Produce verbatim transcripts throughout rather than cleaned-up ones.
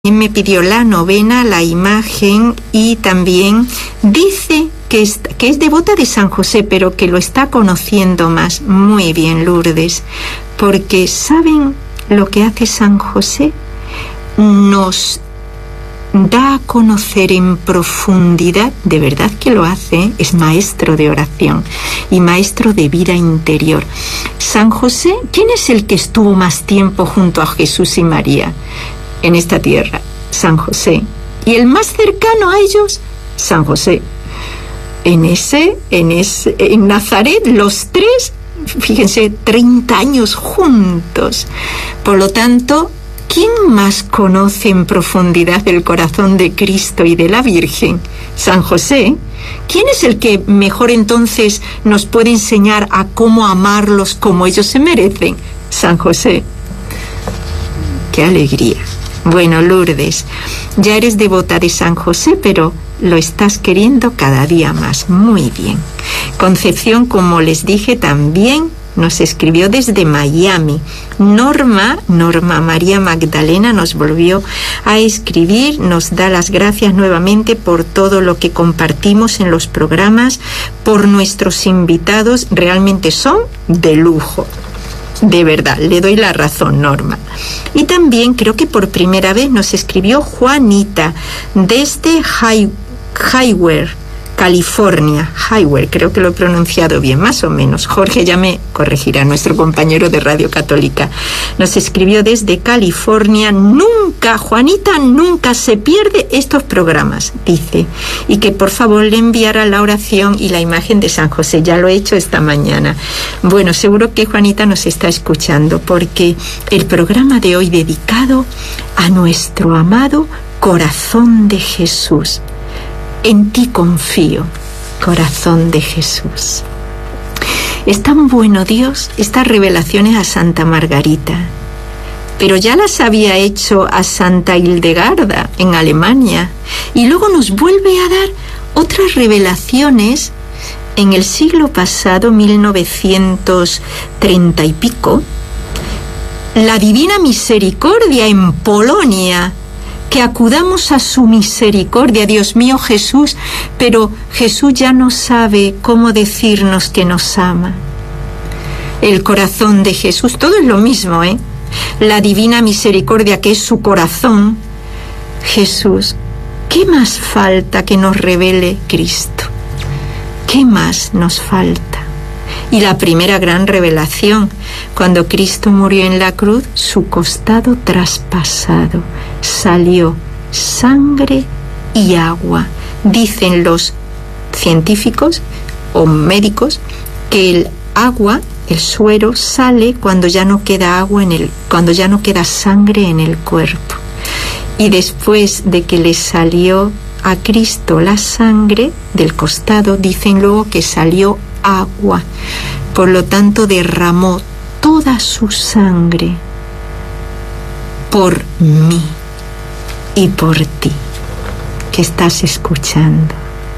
me pidió la novena, la imagen, y también dice que es, que es devota de San José, pero que lo está conociendo más. Muy bien, Lourdes, porque ¿saben lo que hace San José? Nos da a conocer en profundidad, de verdad que lo hace, es maestro de oración y maestro de vida interior. San José, ¿quién es el que estuvo más tiempo junto a Jesús y María en esta tierra? San José. Y el más cercano a ellos, San José. En ese, en ese, en Nazaret, los tres, fíjense, treinta años juntos. Por lo tanto, ¿quién más conoce en profundidad el corazón de Cristo y de la Virgen? San José. ¿Quién es el que mejor entonces nos puede enseñar a cómo amarlos como ellos se merecen? San José. ¡Qué alegría! Bueno, Lourdes, ya eres devota de San José, pero lo estás queriendo cada día más. Muy bien. Concepción, como les dije, también nos escribió desde Miami. Norma, Norma María Magdalena nos volvió a escribir, nos da las gracias nuevamente por todo lo que compartimos en los programas, por nuestros invitados, realmente son de lujo. De verdad, le doy la razón, Norma. Y también creo que por primera vez nos escribió Juanita desde Hayward, California. Hayward, creo que lo he pronunciado bien, más o menos. Jorge ya me corregirá, nuestro compañero de Radio Católica. Nos escribió desde California. Nunca, Juanita, nunca se pierde estos programas, dice. Y que por favor le enviara la oración y la imagen de San José. Ya lo he hecho esta mañana. Bueno, seguro que Juanita nos está escuchando, porque el programa de hoy dedicado a nuestro amado corazón de Jesús. En ti confío, corazón de Jesús. Es tan bueno Dios, estas revelaciones a Santa Margarita, pero ya las había hecho a Santa Hildegarda en Alemania, y luego nos vuelve a dar otras revelaciones en el siglo pasado, mil novecientos treinta y pico, la Divina Misericordia en Polonia. Que acudamos a su misericordia, Dios mío Jesús, pero Jesús ya no sabe cómo decirnos que nos ama. El corazón de Jesús, todo es lo mismo, ¿eh? La divina misericordia, que es su corazón. Jesús, ¿qué más falta que nos revele Cristo? ¿Qué más nos falta? Y la primera gran revelación, cuando Cristo murió en la cruz, su costado traspasado, salió sangre y agua. Dicen los científicos o médicos que el agua, el suero, sale cuando ya no queda agua en el, cuando ya no queda sangre en el cuerpo. Y después de que le salió a Cristo la sangre del costado, dicen luego que salió agua. Por lo tanto, derramó toda su sangre por mí y por ti, que estás escuchando.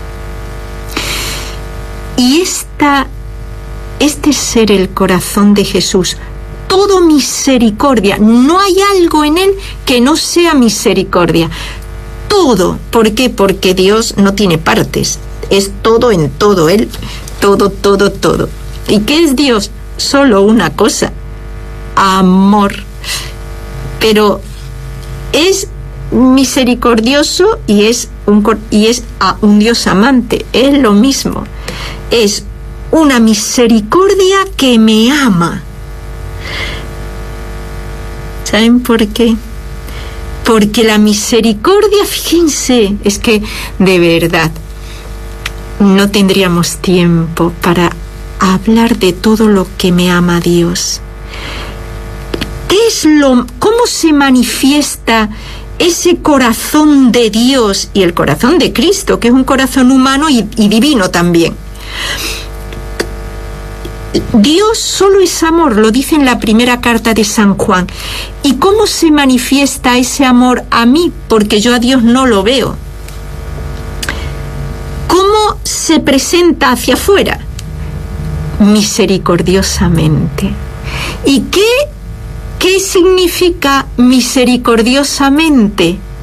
Y esta, este ser el corazón de Jesús, todo misericordia, no hay algo en él que no sea misericordia. Todo. ¿Por qué? Porque Dios no tiene partes, es todo en todo, él, todo, todo, todo. ¿Y qué es Dios? Solo una cosa, amor. Pero es misericordioso y es un, y es a un Dios amante, es lo mismo. Es una misericordia que me ama. ¿Saben por qué? Porque la misericordia, fíjense, es que de verdad no tendríamos tiempo para hablar de todo lo que me ama Dios. ¿Qué es lo, cómo se manifiesta ese corazón de Dios y el corazón de Cristo, que es un corazón humano y, y divino también? Dios solo es amor, lo dice en la primera carta de San Juan. ¿Y cómo se manifiesta ese amor a mí? Porque yo a Dios no lo veo. ¿Cómo se presenta hacia afuera? Misericordiosamente. ¿Y qué, qué significa misericordiosamente?